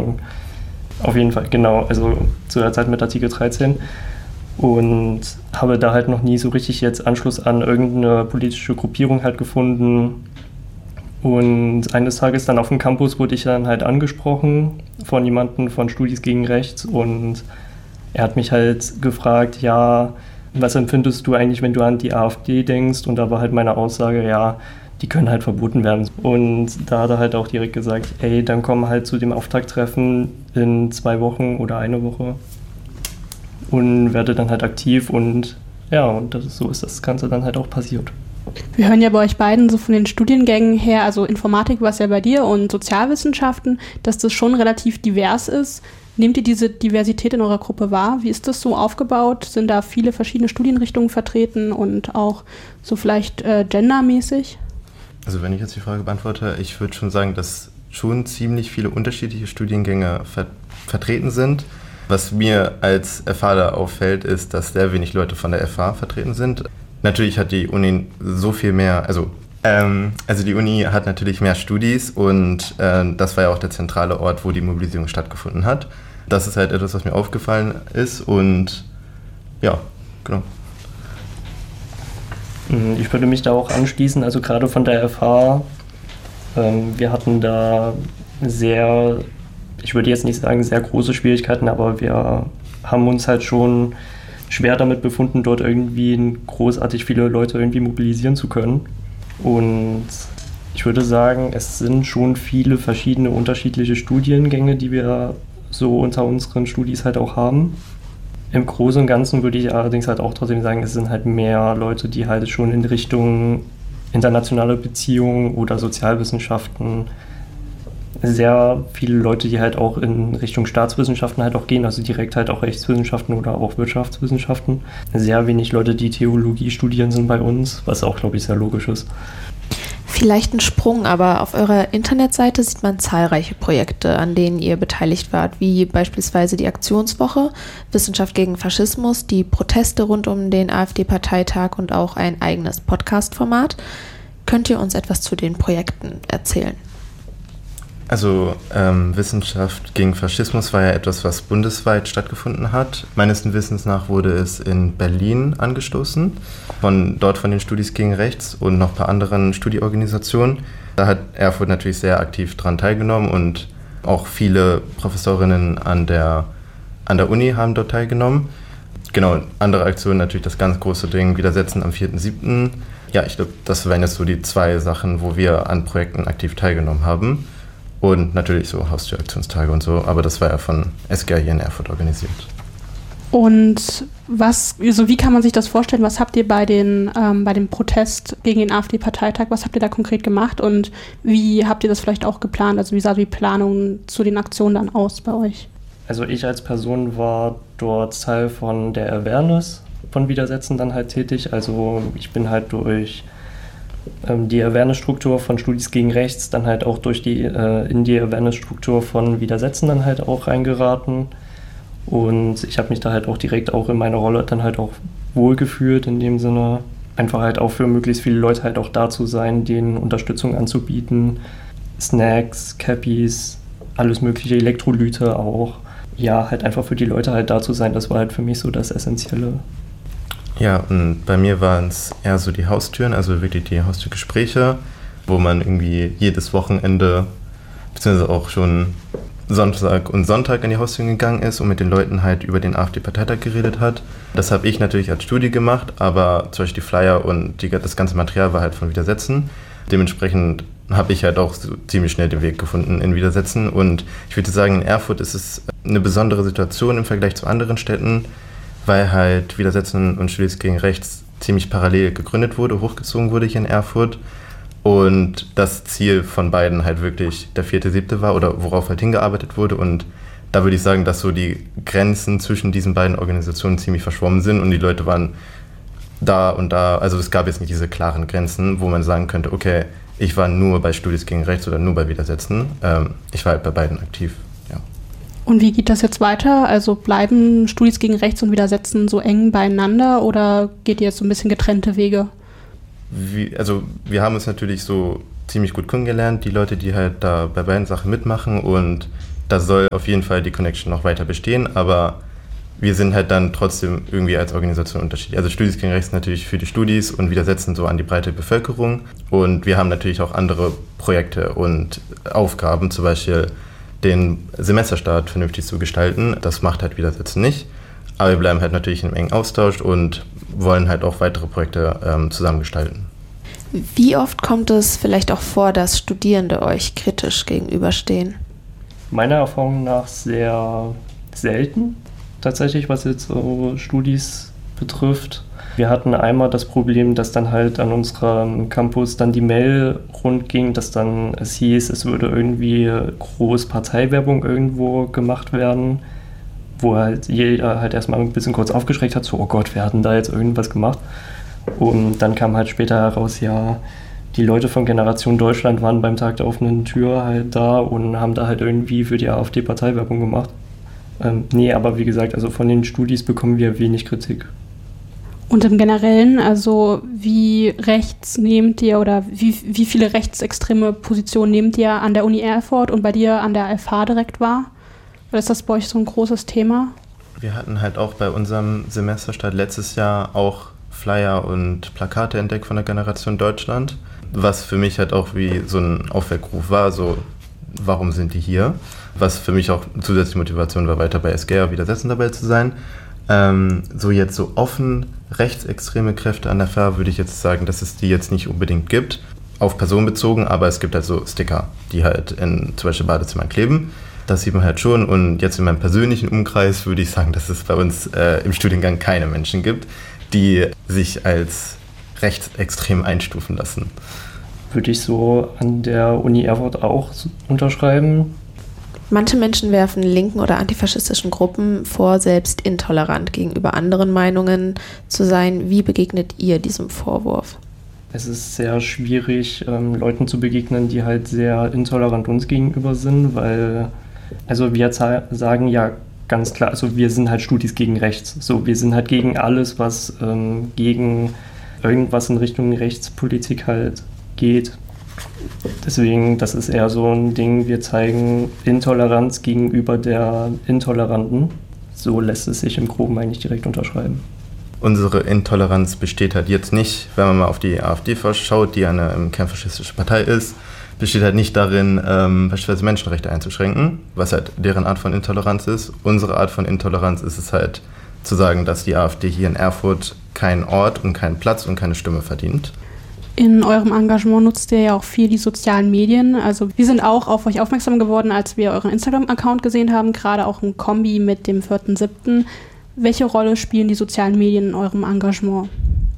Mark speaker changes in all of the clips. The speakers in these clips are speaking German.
Speaker 1: Ahnung. Auf jeden Fall, genau, also zu der Zeit mit Artikel 13. Und habe da halt noch nie so richtig jetzt Anschluss an irgendeine politische Gruppierung halt gefunden. Und eines Tages dann auf dem Campus wurde ich dann halt angesprochen von jemandem von Studis gegen Rechts und er hat mich halt gefragt, ja, was empfindest du eigentlich, wenn du an die AfD denkst? Und da war halt meine Aussage, ja, die können halt verboten werden. Und da hat er halt auch direkt gesagt, ey, dann komm halt zu dem Auftakttreffen in 2 Wochen oder 1 Woche und werde dann halt aktiv und ja, und so ist das Ganze dann halt auch passiert.
Speaker 2: Wir hören ja bei euch beiden so von den Studiengängen her, also Informatik war es ja bei dir und Sozialwissenschaften, dass das schon relativ divers ist. Nehmt ihr diese Diversität in eurer Gruppe wahr? Wie ist das so aufgebaut? Sind da viele verschiedene Studienrichtungen vertreten und auch so vielleicht gendermäßig?
Speaker 3: Also wenn ich jetzt die Frage beantworte, ich würde schon sagen, dass schon ziemlich viele unterschiedliche Studiengänge vertreten sind. Was mir als FHler auffällt, ist, dass sehr wenig Leute von der FH vertreten sind. Natürlich hat die Uni so viel mehr, also die Uni hat natürlich mehr Studis und das war ja auch der zentrale Ort, wo die Mobilisierung stattgefunden hat. Das ist halt etwas, was mir aufgefallen ist und ja, genau.
Speaker 1: Ich würde mich da auch anschließen, also gerade von der FH, wir hatten da ich würde jetzt nicht sagen sehr große Schwierigkeiten, aber wir haben uns halt schon schwer damit befunden, dort irgendwie großartig viele Leute irgendwie mobilisieren zu können. Und ich würde sagen, es sind schon viele verschiedene unterschiedliche Studiengänge, die wir so unter unseren Studis halt auch haben. Im Großen und Ganzen würde ich allerdings halt auch trotzdem sagen, es sind halt mehr Leute, die halt schon in Richtung internationale Beziehungen oder Sozialwissenschaften, sehr viele Leute, die halt auch in Richtung Staatswissenschaften halt auch gehen, also direkt halt auch Rechtswissenschaften oder auch Wirtschaftswissenschaften. Sehr wenig Leute, die Theologie studieren, sind bei uns, was auch, glaube ich, sehr logisch ist.
Speaker 4: Vielleicht ein Sprung, aber auf eurer Internetseite sieht man zahlreiche Projekte, an denen ihr beteiligt wart, wie beispielsweise die Aktionswoche, Wissenschaft gegen Faschismus, die Proteste rund um den AfD-Parteitag und auch ein eigenes Podcast-Format. Könnt ihr uns etwas zu den Projekten erzählen?
Speaker 3: Also Wissenschaft gegen Faschismus war ja etwas, was bundesweit stattgefunden hat. Meines Wissens nach wurde es in Berlin angestoßen, von den Studis gegen Rechts und noch ein paar anderen Studieorganisationen. Da hat Erfurt natürlich sehr aktiv dran teilgenommen und auch viele Professorinnen an der Uni haben dort teilgenommen. Genau, andere Aktionen natürlich das ganz große Ding, Widersetzen am 4.7. Ja, ich glaube, das wären jetzt so die 2 Sachen, wo wir an Projekten aktiv teilgenommen haben. Und natürlich so Haustüraktionstage und so, aber das war ja von SGA hier in Erfurt organisiert.
Speaker 2: Und wie kann man sich das vorstellen? Was habt ihr bei dem Protest gegen den AfD-Parteitag, was habt ihr da konkret gemacht und wie habt ihr das vielleicht auch geplant? Also wie sah die Planung zu den Aktionen dann aus bei euch?
Speaker 1: Also ich als Person war dort Teil von der Awareness von Widersetzen dann halt tätig. Also ich bin halt durch die Awareness-Struktur von Studis gegen Rechts dann halt auch in die Awareness-Struktur von Widersetzen dann halt auch reingeraten. Und ich habe mich da halt auch direkt auch in meiner Rolle dann halt auch wohlgefühlt, in dem Sinne einfach halt auch für möglichst viele Leute halt auch da zu sein, denen Unterstützung anzubieten, Snacks, Cappies, alles mögliche, Elektrolyte auch. Ja, halt einfach für die Leute halt da zu sein, das war halt für mich so das Essentielle.
Speaker 3: Ja, und bei mir waren es eher so die Haustüren, also wirklich die Haustürgespräche, wo man irgendwie jedes Wochenende, beziehungsweise auch schon Sonntag und Sonntag an die Haustüren gegangen ist und mit den Leuten halt über den AfD-Parteitag geredet hat. Das habe ich natürlich als Studie gemacht, aber zum Beispiel die Flyer und das ganze Material war halt von Widersetzen. Dementsprechend habe ich halt auch so ziemlich schnell den Weg gefunden in Widersetzen und ich würde sagen, in Erfurt ist es eine besondere Situation im Vergleich zu anderen Städten, weil halt Widersetzen und Studis gegen Rechts ziemlich parallel gegründet wurde, hochgezogen wurde hier in Erfurt und das Ziel von beiden halt wirklich der 4.7. war oder worauf halt hingearbeitet wurde und da würde ich sagen, dass so die Grenzen zwischen diesen beiden Organisationen ziemlich verschwommen sind und die Leute waren da und da, also es gab jetzt nicht diese klaren Grenzen, wo man sagen könnte, okay, ich war nur bei Studis gegen Rechts oder nur bei Widersetzen, ich war halt bei beiden aktiv.
Speaker 2: Und wie geht das jetzt weiter? Also bleiben Studis gegen Rechts und Widersetzen so eng beieinander oder geht ihr jetzt so ein bisschen getrennte Wege? Wir haben uns natürlich so ziemlich gut kennengelernt, die Leute, die halt da bei beiden Sachen mitmachen und
Speaker 3: da soll auf jeden Fall die Connection noch weiter bestehen, aber wir sind halt dann trotzdem irgendwie als Organisation unterschiedlich. Also Studis gegen Rechts natürlich für die Studis und widersetzen so an die breite Bevölkerung. Und wir haben natürlich auch andere Projekte und Aufgaben, zum Beispiel den Semesterstart vernünftig zu gestalten. Das macht halt Widersetzen nicht. Aber wir bleiben halt natürlich im engen Austausch und wollen halt auch weitere Projekte zusammengestalten.
Speaker 4: Wie oft kommt es vielleicht auch vor, dass Studierende euch kritisch gegenüberstehen?
Speaker 1: Meiner Erfahrung nach sehr selten. Tatsächlich, was jetzt so Studis betrifft. Wir hatten einmal das Problem, dass dann halt an unserem Campus dann die Mail rundging, dass dann es hieß, es würde irgendwie groß Parteiwerbung irgendwo gemacht werden, wo halt jeder halt erstmal ein bisschen kurz aufgeschreckt hat, so, oh Gott, wir hatten da jetzt irgendwas gemacht. Und dann kam halt später heraus, ja, die Leute von Generation Deutschland waren beim Tag der offenen Tür halt da und haben da halt irgendwie für die AfD Parteiwerbung gemacht. Nee, aber wie gesagt, also von den Studis bekommen wir wenig Kritik.
Speaker 2: Und im Generellen, also wie rechts nehmt ihr oder wie viele rechtsextreme Positionen nehmt ihr an der Uni Erfurt und bei dir an der FH direkt wahr? Oder ist das bei euch so ein großes Thema?
Speaker 3: Wir hatten halt auch bei unserem Semesterstart letztes Jahr auch Flyer und Plakate entdeckt von der Generation Deutschland, was für mich halt auch wie so ein Aufweckruf war, so warum sind die hier? Was für mich auch zusätzliche Motivation war, weiter bei SGR Widersetzen dabei zu sein. So jetzt so offen rechtsextreme Kräfte an der FH würde ich jetzt sagen, dass es die jetzt nicht unbedingt gibt, auf Personen bezogen, aber es gibt halt so Sticker, die halt in zum Beispiel Badezimmern kleben. Das sieht man halt schon und jetzt in meinem persönlichen Umkreis würde ich sagen, dass es bei uns im Studiengang keine Menschen gibt, die sich als rechtsextrem einstufen lassen.
Speaker 1: Würde ich so an der Uni Erfurt auch unterschreiben.
Speaker 4: Manche Menschen werfen linken oder antifaschistischen Gruppen vor, selbst intolerant gegenüber anderen Meinungen zu sein. Wie begegnet ihr diesem Vorwurf?
Speaker 1: Es ist sehr schwierig, Leuten zu begegnen, die halt sehr intolerant uns gegenüber sind, weil, also wir sagen ja ganz klar, also wir sind halt Studis gegen rechts. So, wir sind halt gegen alles, was gegen irgendwas in Richtung Rechtspolitik halt geht. Deswegen, das ist eher so ein Ding, wir zeigen Intoleranz gegenüber der Intoleranten. So lässt es sich im Groben eigentlich direkt unterschreiben.
Speaker 3: Unsere Intoleranz besteht halt jetzt nicht, wenn man mal auf die AfD schaut, die eine kernfaschistische Partei ist, besteht halt nicht darin, beispielsweise Menschenrechte einzuschränken, was halt deren Art von Intoleranz ist. Unsere Art von Intoleranz ist es halt zu sagen, dass die AfD hier in Erfurt keinen Ort und keinen Platz und keine Stimme verdient.
Speaker 2: In eurem Engagement nutzt ihr ja auch viel die sozialen Medien. Also wir sind auch auf euch aufmerksam geworden, als wir euren Instagram-Account gesehen haben, gerade auch im Kombi mit dem 4.7. Welche Rolle spielen die sozialen Medien in eurem Engagement?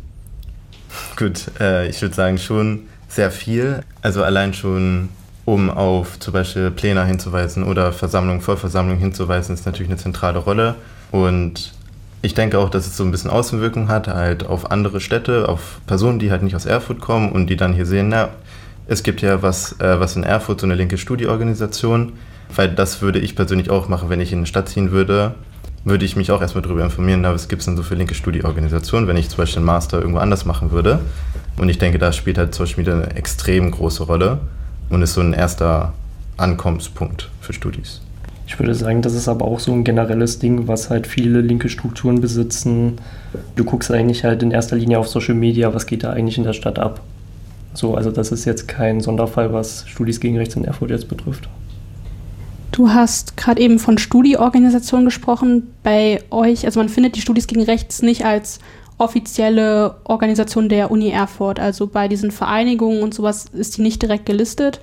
Speaker 3: Gut, ich würde sagen schon sehr viel. Also allein schon, um auf zum Beispiel Pläne hinzuweisen oder Versammlungen, Vollversammlungen hinzuweisen, ist natürlich eine zentrale Rolle. Und ich denke auch, dass es so ein bisschen Außenwirkung hat, halt auf andere Städte, auf Personen, die halt nicht aus Erfurt kommen und die dann hier sehen, na, es gibt ja was in Erfurt, so eine linke Studieorganisation, weil das würde ich persönlich auch machen, wenn ich in eine Stadt ziehen würde ich mich auch erstmal darüber informieren, was gibt es denn so für linke Studieorganisationen, wenn ich zum Beispiel einen Master irgendwo anders machen würde. Und ich denke, da spielt halt Social Media eine extrem große Rolle und ist so ein erster Ankommenspunkt für Studis.
Speaker 1: Ich würde sagen, das ist aber auch so ein generelles Ding, was halt viele linke Strukturen besitzen. Du guckst eigentlich halt in erster Linie auf Social Media, was geht da eigentlich in der Stadt ab. So, also das ist jetzt kein Sonderfall, was Studis gegen Rechts in Erfurt jetzt betrifft.
Speaker 2: Du hast gerade eben von Studieorganisationen gesprochen. Bei euch, also man findet die Studis gegen Rechts nicht als offizielle Organisation der Uni Erfurt. Also bei diesen Vereinigungen und sowas ist die nicht direkt gelistet.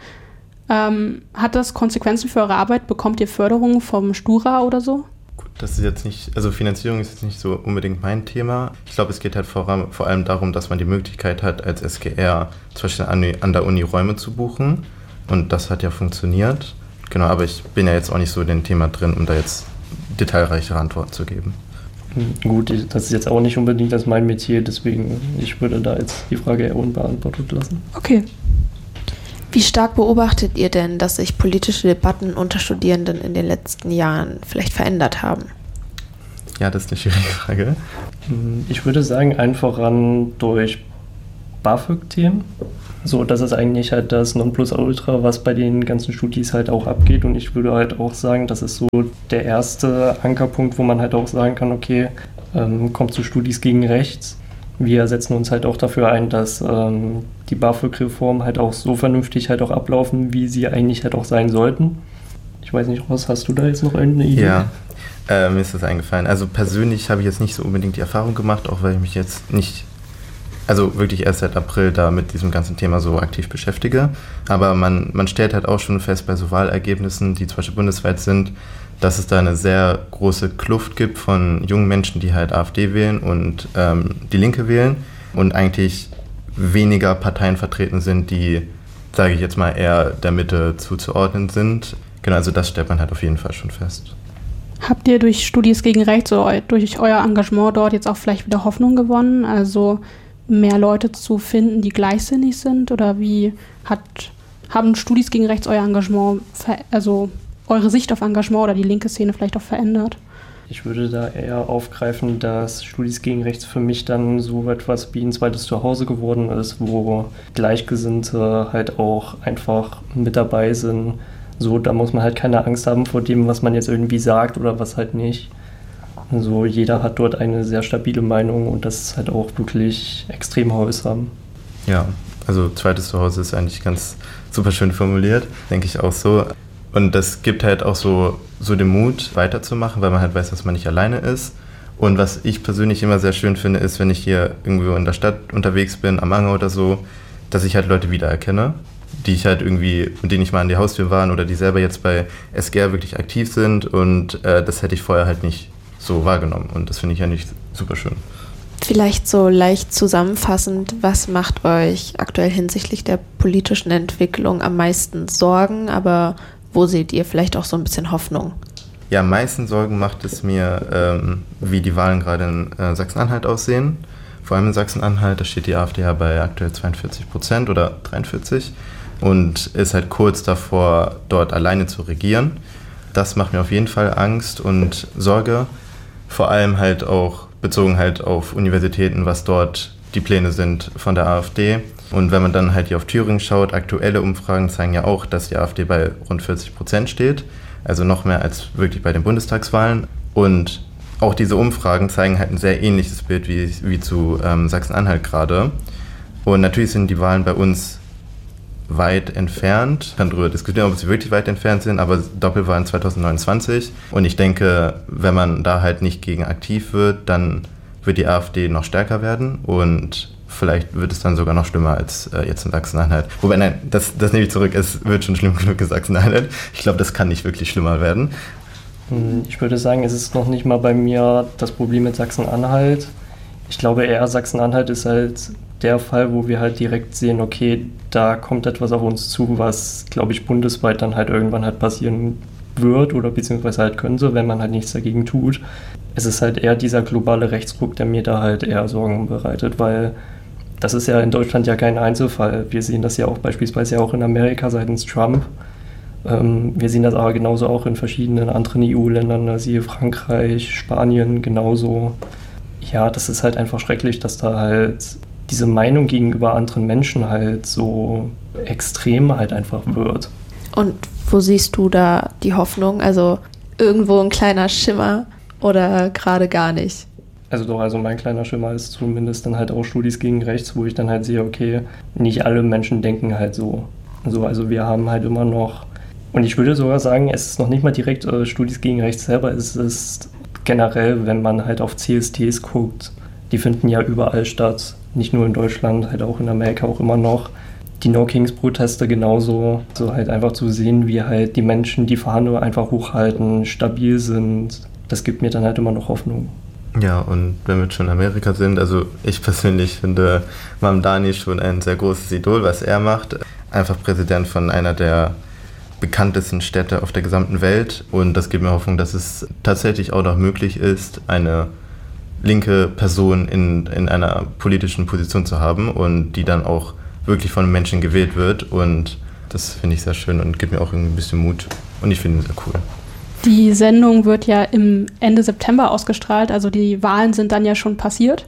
Speaker 2: Hat das Konsequenzen für eure Arbeit? Bekommt ihr Förderung vom Stura oder so?
Speaker 3: Gut, das ist jetzt nicht, also Finanzierung ist jetzt nicht so unbedingt mein Thema. Ich glaube, es geht halt vor allem darum, dass man die Möglichkeit hat, als SGR zum Beispiel an der Uni Räume zu buchen. Und das hat ja funktioniert. Genau, aber ich bin ja jetzt auch nicht so in dem Thema drin, um da jetzt detailreichere Antworten zu geben.
Speaker 1: Gut, das ist jetzt auch nicht unbedingt das mein Metier, deswegen ich würde da jetzt die Frage eher unbeantwortet lassen.
Speaker 2: Okay.
Speaker 4: Wie stark beobachtet ihr denn, dass sich politische Debatten unter Studierenden in den letzten Jahren vielleicht verändert haben?
Speaker 3: Ja, das ist eine schwierige Frage.
Speaker 1: Ich würde sagen, allen voran durch BAföG-Themen. So, das ist eigentlich halt das Nonplusultra, was bei den ganzen Studis halt auch abgeht. Und ich würde halt auch sagen, das ist so der erste Ankerpunkt, wo man halt auch sagen kann, okay, kommt zu Studis gegen rechts. Wir setzen uns halt auch dafür ein, dass die BAföG-Reformen halt auch so vernünftig halt auch ablaufen, wie sie eigentlich halt auch sein sollten. Ich weiß nicht, Ross, hast du da jetzt noch eine Idee?
Speaker 3: Ja, mir ist das eingefallen. Also persönlich habe ich jetzt nicht so unbedingt die Erfahrung gemacht, auch weil ich mich jetzt nicht, also wirklich erst seit April da mit diesem ganzen Thema so aktiv beschäftige. Aber man stellt halt auch schon fest bei so Wahlergebnissen, die zum Beispiel bundesweit sind, dass es da eine sehr große Kluft gibt von jungen Menschen, die halt AfD wählen und die Linke wählen und eigentlich weniger Parteien vertreten sind, die, sage ich jetzt mal, eher der Mitte zuzuordnen sind. Genau, also das stellt man halt auf jeden Fall schon fest.
Speaker 2: Habt ihr durch Studis gegen Rechts oder durch euer Engagement dort jetzt auch vielleicht wieder Hoffnung gewonnen? Also mehr Leute zu finden, die gleichsinnig sind? Oder wie haben Studis gegen Rechts euer Engagement, also eure Sicht auf Engagement oder die linke Szene vielleicht auch verändert?
Speaker 1: Ich würde da eher aufgreifen, dass Studis gegen Rechts für mich dann so etwas wie ein zweites Zuhause geworden ist, wo Gleichgesinnte halt auch einfach mit dabei sind. So, da muss man halt keine Angst haben vor dem, was man jetzt irgendwie sagt oder was halt nicht. Also jeder hat dort eine sehr stabile Meinung und das ist halt auch wirklich extrem häusam.
Speaker 3: Ja, also zweites Zuhause ist eigentlich ganz super schön formuliert, denke ich auch so. Und das gibt halt auch so den Mut, weiterzumachen, weil man halt weiß, dass man nicht alleine ist. Und was ich persönlich immer sehr schön finde, ist, wenn ich hier irgendwo in der Stadt unterwegs bin, am Anger oder so, dass ich halt Leute wiedererkenne, die ich halt irgendwie, mit denen ich mal an die Haustür war oder die selber jetzt bei SGR wirklich aktiv sind. Und das hätte ich vorher halt nicht so wahrgenommen. Und das finde ich ja nicht super schön.
Speaker 4: Vielleicht so leicht zusammenfassend, was macht euch aktuell hinsichtlich der politischen Entwicklung am meisten Sorgen, aber wo seht ihr vielleicht auch so ein bisschen Hoffnung?
Speaker 3: Ja, am meisten Sorgen macht es mir, wie die Wahlen gerade in Sachsen-Anhalt aussehen. Vor allem in Sachsen-Anhalt, da steht die AfD ja bei aktuell 42% oder 43% und ist halt kurz davor, dort alleine zu regieren. Das macht mir auf jeden Fall Angst und Sorge, vor allem halt auch bezogen halt auf Universitäten, was dort die Pläne sind von der AfD. Und wenn man dann halt hier auf Thüringen schaut, aktuelle Umfragen zeigen ja auch, dass die AfD bei rund 40% steht, also noch mehr als wirklich bei den Bundestagswahlen. Und auch diese Umfragen zeigen halt ein sehr ähnliches Bild wie zu Sachsen-Anhalt gerade. Und natürlich sind die Wahlen bei uns weit entfernt. Man kann darüber diskutieren, ob sie wirklich weit entfernt sind, aber Doppelwahlen 2029. Und ich denke, wenn man da halt nicht gegen aktiv wird, dann wird die AfD noch stärker werden und vielleicht wird es dann sogar noch schlimmer als jetzt in Sachsen-Anhalt. Wobei, nein, das nehme ich zurück, es wird schon schlimm genug in Sachsen-Anhalt. Ich glaube, das kann nicht wirklich schlimmer werden.
Speaker 1: Ich würde sagen, es ist noch nicht mal bei mir das Problem mit Sachsen-Anhalt. Ich glaube eher, Sachsen-Anhalt ist halt der Fall, wo wir halt direkt sehen, okay, da kommt etwas auf uns zu, was, glaube ich, bundesweit dann halt irgendwann halt passieren wird oder beziehungsweise halt könnte, wenn man halt nichts dagegen tut. Es ist halt eher dieser globale Rechtsruck, der mir da halt eher Sorgen bereitet, weil das ist ja in Deutschland ja kein Einzelfall. Wir sehen das ja auch beispielsweise auch in Amerika seitens Trump. Wir sehen das aber genauso auch in verschiedenen anderen EU-Ländern, siehe Frankreich, Spanien genauso. Ja, das ist halt einfach schrecklich, dass da halt diese Meinung gegenüber anderen Menschen halt so extrem halt einfach wird.
Speaker 4: Und wo siehst du da die Hoffnung? Also irgendwo ein kleiner Schimmer oder gerade gar nicht?
Speaker 1: Also doch, also mein kleiner Schimmer ist zumindest dann halt auch Studis gegen Rechts, wo ich dann halt sehe, okay, nicht alle Menschen denken halt so. Also wir haben halt immer noch, und ich würde sogar sagen, es ist noch nicht mal direkt Studis gegen Rechts selber, es ist generell, wenn man halt auf CSDs guckt, die finden ja überall statt, nicht nur in Deutschland, halt auch in Amerika auch immer noch. Die No-Kings-Proteste genauso, so halt einfach zu sehen, wie halt die Menschen die Fahne einfach hochhalten, stabil sind, das gibt mir dann halt immer noch Hoffnung.
Speaker 3: Ja, und wenn wir schon in Amerika sind, also ich persönlich finde Mamdani schon ein sehr großes Idol, was er macht. Einfach Präsident von einer der bekanntesten Städte auf der gesamten Welt und das gibt mir Hoffnung, dass es tatsächlich auch noch möglich ist, eine linke Person in einer politischen Position zu haben und die dann auch wirklich von Menschen gewählt wird und das finde ich sehr schön und gibt mir auch irgendwie ein bisschen Mut und ich finde ihn sehr cool.
Speaker 2: Die Sendung wird ja im Ende September ausgestrahlt, also die Wahlen sind dann ja schon passiert.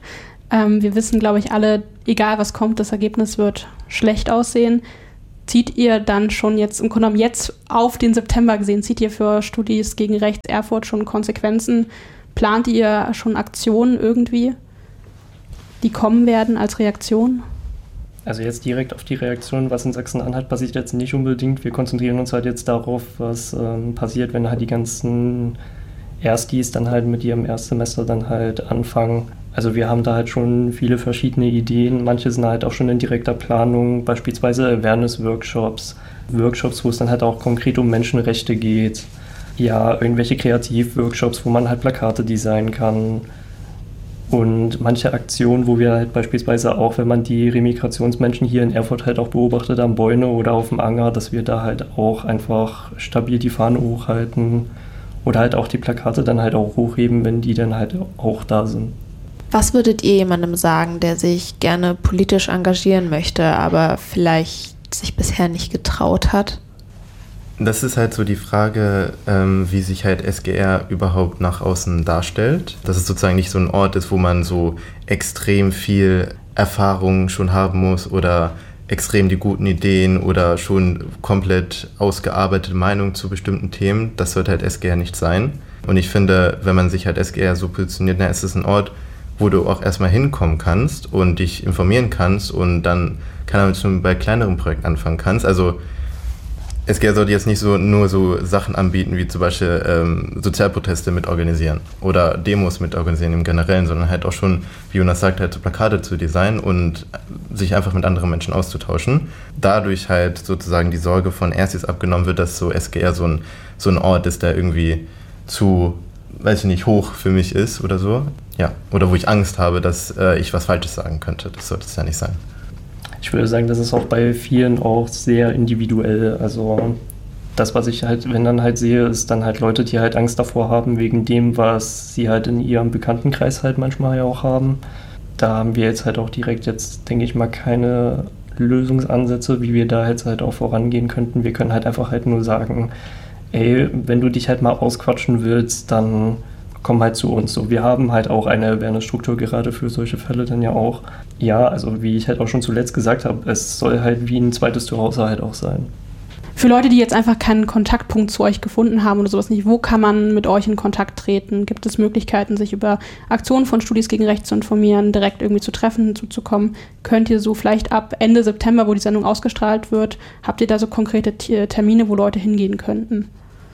Speaker 2: Wir wissen, glaube ich, alle, egal was kommt, das Ergebnis wird schlecht aussehen. Zieht ihr dann schon jetzt, im Grunde genommen jetzt auf den September gesehen, zieht ihr für Studis gegen Rechts Erfurt schon Konsequenzen? Plant ihr schon Aktionen irgendwie, die kommen werden als Reaktion?
Speaker 1: Also jetzt direkt auf die Reaktion, was in Sachsen-Anhalt passiert, jetzt nicht unbedingt. Wir konzentrieren uns halt jetzt darauf, was passiert, wenn halt die ganzen Erstis dann halt mit ihrem Erstsemester dann halt anfangen. Also wir haben da halt schon viele verschiedene Ideen. Manche sind halt auch schon in direkter Planung, beispielsweise Awareness-Workshops, wo es dann halt auch konkret um Menschenrechte geht. Ja, irgendwelche Kreativ-Workshops, wo man halt Plakate designen kann. Und manche Aktionen, wo wir halt beispielsweise auch, wenn man die Remigrationsmenschen hier in Erfurt halt auch beobachtet am Bäune oder auf dem Anger, dass wir da halt auch einfach stabil die Fahne hochhalten oder halt auch die Plakate dann halt auch hochheben, wenn die dann halt auch da sind.
Speaker 4: Was würdet ihr jemandem sagen, der sich gerne politisch engagieren möchte, aber vielleicht sich bisher nicht getraut hat?
Speaker 3: Das ist halt so die Frage, wie sich halt SGR überhaupt nach außen darstellt. Dass es sozusagen nicht so ein Ort ist, wo man so extrem viel Erfahrung schon haben muss oder extrem die guten Ideen oder schon komplett ausgearbeitete Meinungen zu bestimmten Themen. Das sollte halt SGR nicht sein. Und ich finde, wenn man sich halt SGR so positioniert, dann ist es ein Ort, wo du auch erstmal hinkommen kannst und dich informieren kannst und dann schon bei kleineren Projekten anfangen kannst. Also SGR sollte jetzt nicht nur so Sachen anbieten, wie zum Beispiel Sozialproteste mitorganisieren oder Demos mitorganisieren im Generellen, sondern halt auch schon, wie Jonas sagt, halt so Plakate zu designen und sich einfach mit anderen Menschen auszutauschen. Dadurch halt sozusagen die Sorge von Erstis abgenommen wird, dass so SGR so ein Ort ist, der irgendwie zu, weiß ich nicht, hoch für mich ist oder so. Ja, oder wo ich Angst habe, dass ich was Falsches sagen könnte. Das sollte es ja nicht sein.
Speaker 1: Ich würde sagen, das ist auch bei vielen auch sehr individuell. Also das, was ich halt, wenn dann halt sehe, ist dann halt Leute, die halt Angst davor haben, wegen dem, was sie halt in ihrem Bekanntenkreis halt manchmal ja auch haben. Da haben wir jetzt halt auch direkt jetzt, denke ich mal, keine Lösungsansätze, wie wir da jetzt halt auch vorangehen könnten. Wir können halt einfach halt nur sagen, ey, wenn du dich halt mal ausquatschen willst, dann komm halt zu uns. So, wir haben halt auch eine Awareness-Struktur gerade für solche Fälle dann ja auch. Ja, also wie ich halt auch schon zuletzt gesagt habe, es soll halt wie ein zweites Zuhause halt auch sein.
Speaker 2: Für Leute, die jetzt einfach keinen Kontaktpunkt zu euch gefunden haben oder sowas nicht, wo kann man mit euch in Kontakt treten? Gibt es Möglichkeiten, sich über Aktionen von Studis gegen Rechts zu informieren, direkt irgendwie zu Treffen hinzuzukommen? Könnt ihr so vielleicht ab Ende September, wo die Sendung ausgestrahlt wird, habt ihr da so konkrete Termine, wo Leute hingehen könnten?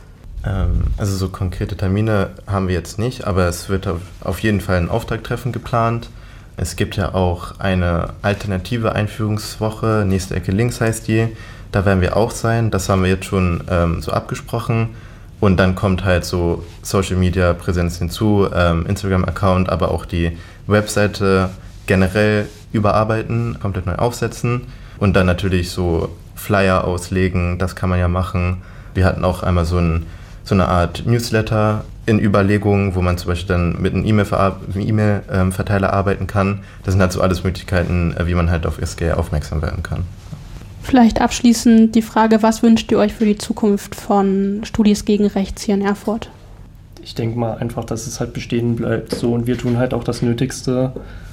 Speaker 3: Also so konkrete Termine haben wir jetzt nicht, aber es wird auf jeden Fall ein Auftakttreffen geplant. Es gibt ja auch eine alternative Einführungswoche, nächste Ecke links heißt die, da werden wir auch sein, das haben wir jetzt schon so abgesprochen und dann kommt halt so Social Media Präsenz hinzu, Instagram-Account, aber auch die Webseite generell überarbeiten, komplett neu aufsetzen und dann natürlich so Flyer auslegen, das kann man ja machen. Wir hatten auch einmal so eine Art Newsletter in Überlegungen, wo man zum Beispiel dann mit einem E-Mail-Verteiler arbeiten kann. Das sind halt so alles Möglichkeiten, wie man halt auf SGR aufmerksam werden kann.
Speaker 2: Vielleicht abschließend die Frage, was wünscht ihr euch für die Zukunft von Studis gegen Rechts hier in Erfurt?
Speaker 1: Ich denke mal einfach, dass es halt bestehen bleibt. So, und wir tun halt auch das Nötigste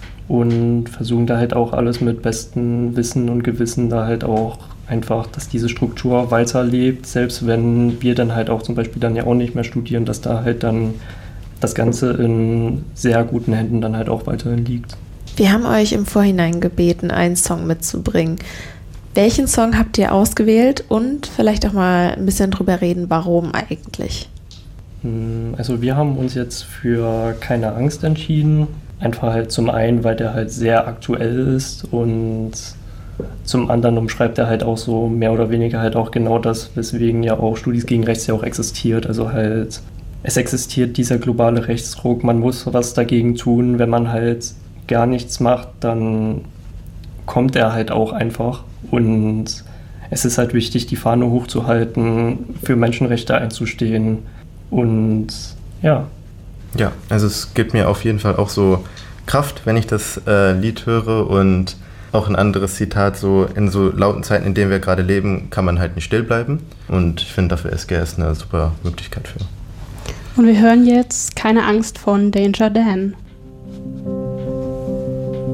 Speaker 1: und versuchen da halt auch alles mit bestem Wissen und Gewissen da halt auch einfach, dass diese Struktur weiterlebt, selbst wenn wir dann halt auch zum Beispiel dann ja auch nicht mehr studieren, dass da halt dann das Ganze in sehr guten Händen dann halt auch weiterhin liegt.
Speaker 4: Wir haben euch im Vorhinein gebeten, einen Song mitzubringen. Welchen Song habt ihr ausgewählt und vielleicht auch mal ein bisschen drüber reden, warum eigentlich?
Speaker 1: Also wir haben uns jetzt für Keine Angst entschieden. Einfach halt zum einen, weil der halt sehr aktuell ist und zum anderen umschreibt er halt auch so mehr oder weniger halt auch genau das, weswegen ja auch Studis gegen Rechts ja auch existiert. Also halt, es existiert dieser globale Rechtsdruck, man muss was dagegen tun. Wenn man halt gar nichts macht, dann kommt er halt auch einfach. Und es ist halt wichtig, die Fahne hochzuhalten, für Menschenrechte einzustehen. Und ja.
Speaker 3: Ja, also es gibt mir auf jeden Fall auch so Kraft, wenn ich das Lied höre und auch ein anderes Zitat, so in so lauten Zeiten, in denen wir gerade leben, kann man halt nicht still bleiben. Und ich finde, dafür SGR ist eine super Möglichkeit für.
Speaker 2: Und wir hören jetzt Keine Angst von Danger Dan.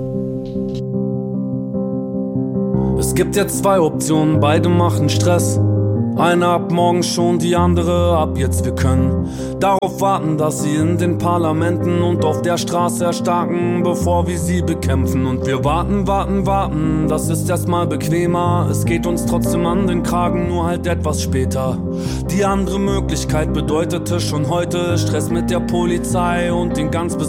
Speaker 5: Es gibt jetzt 2 Optionen, beide machen Stress. Eine ab morgen schon, die andere ab jetzt. Wir können darauf warten, dass sie in den Parlamenten und auf der Straße erstarken, bevor wir sie bekämpfen. Und wir warten, warten, warten, das ist erstmal bequemer. Es geht uns trotzdem an den Kragen, nur halt etwas später. Die andere Möglichkeit bedeutete schon heute Stress mit der Polizei und den ganz besonderen